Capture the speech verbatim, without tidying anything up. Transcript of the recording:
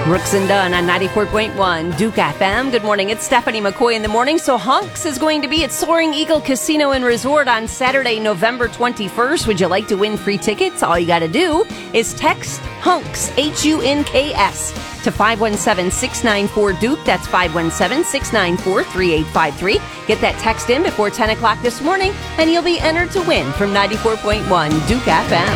Brooks and Dunn on ninety-four point one Duke F M. Good morning. It's Stephanie McCoy in the morning. So Hunks is going to be at Soaring Eagle Casino and Resort on Saturday, November twenty-first. Would you like to win free tickets? All you got to do is text Hunks, H U N K S, to five one seven, six nine four, Duke. That's five one seven, six nine four, three eight five three. Get that text in before ten o'clock this morning, and you'll be entered to win from ninety-four point one Duke F M.